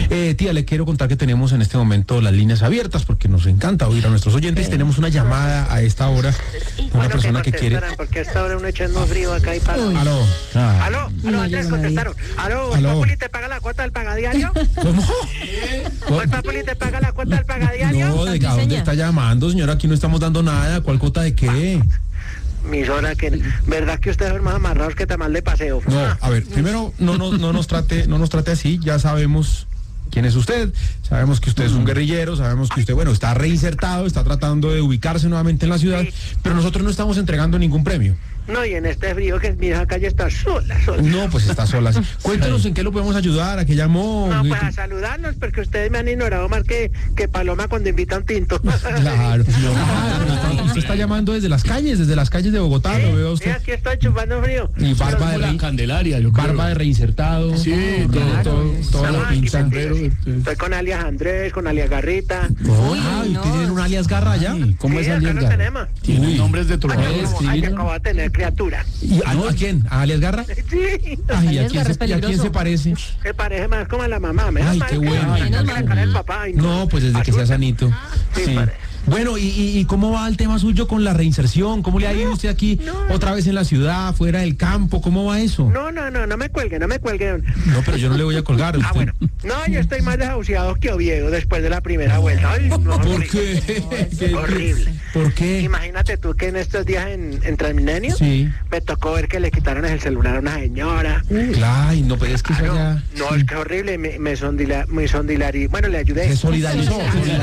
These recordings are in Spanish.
Tía, le quiero contar que tenemos en este momento las líneas abiertas porque nos encanta oír a nuestros oyentes. Tenemos una llamada a esta hora, una persona que quiere... Porque a esta hora uno echando frío acá y para... Aló. Aló, Andrés, contestaron. Aló, ¿el Papuli te paga la cuota del pagadiario? ¿Cómo? ¿El Papuli te paga la cuota del pagadiario? No, ¿de a dónde está llamando, señora? Aquí no estamos dando nada. ¿Cuál cuota de qué? Misora, que verdad que ustedes son más amarrados que tamal de paseo. No, a ver, primero no nos trate así, ya sabemos quién es usted, sabemos que usted es un guerrillero, sabemos que usted, bueno, está reinsertado, está tratando de ubicarse nuevamente en la ciudad, pero nosotros no estamos entregando ningún premio. No, y en este frío que mi hija calle está sola. No, pues está sola. Sí. Cuéntanos en qué lo podemos ayudar, a qué llamó. No, pues a saludarnos, porque ustedes me han ignorado más que Paloma cuando invita un tinto. Claro. Usted está llamando desde las calles de Bogotá, lo veo usted. Sí, aquí estoy chupando frío. Y barba de Candelaria, yo creo. Barba de reinsertado. Sí, todo lo pintan. Estoy con alias Andrés, con alias Garrita. ¿Usted tiene un alias Garra ya? ¿Cómo es Sí, alias acá lo Garra? tenemos. Tiene nombres de trovadores. Ay, acabo de tener criatura. ¿Y a quién? ¿A alias Garra? Sí. Ay, ¿a quién se parece? Se parece más como a la mamá. Ay, qué bueno. La cara del papá. Ay, No, pues desde que sea sanito. Sí. Bueno, ¿y cómo va el tema suyo con la reinserción? ¿Cómo le ha ido usted aquí otra vez en la ciudad, fuera del campo? ¿Cómo va eso? No me cuelgue. No, pero yo no le voy a colgar. Ah, bueno. No, yo estoy más desahuciado que Oviedo después de la primera vuelta. Ay, no, ¿Por qué? Horrible. ¿Por qué? Imagínate tú que en estos días en Transmilenio me tocó ver que le quitaron el celular a una señora. Ay, no, pero es que eso ya... No, es que horrible, me solidarizó. Bueno, le ayudé. Se solidarizó.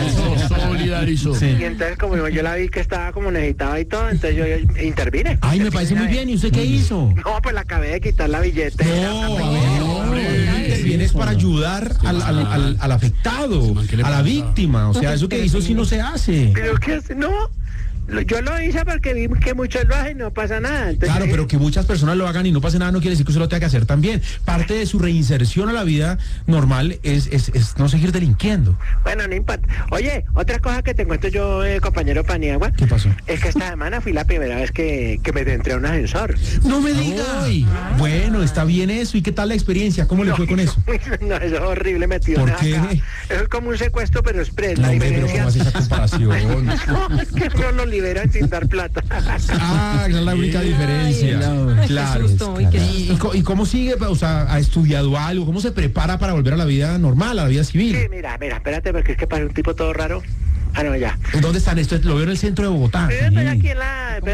Sí. Y entonces como yo la vi que estaba como necesitada y todo, entonces yo intervine. Ay, me parece muy bien. ¿Y usted qué hizo? No, pues le acabé de quitar la billetera. Vienes para ayudar al afectado, a la víctima. O sea, eso que hizo sí no se hace. Pero que no, yo lo hice porque vi que muchos lo hacen y no pasa nada. Entonces, claro, pero que muchas personas lo hagan y no pase nada no quiere decir que usted lo tenga que hacer también. Parte de su reinserción a la vida normal es no seguir delinquiendo. Bueno, no importa. Oye, otra cosa que te cuento yo, compañero Paniagua. ¿Qué pasó? Es que esta semana fui la primera vez que me entré a un ascensor. ¡No me diga! Bueno, está bien eso. ¿Y qué tal la experiencia? ¿Cómo le fue con eso? No, eso es horrible metido. ¿Por qué? Acá. Eso es como un secuestro, pero express. La Pero diferencia... ¿cómo hace esa comparación? No, es que no lo liberan sin dar plata. Esa es la única diferencia. Claro. ¿Y cómo sigue? O sea, ¿ha estudiado algo? ¿Cómo se prepara para volver a la vida normal, a la vida civil? Sí, mira, espérate, porque es que parece un tipo todo raro. Ah, no, ya. ¿Dónde están? Esto lo veo en el centro de Bogotá. Estoy aquí en la...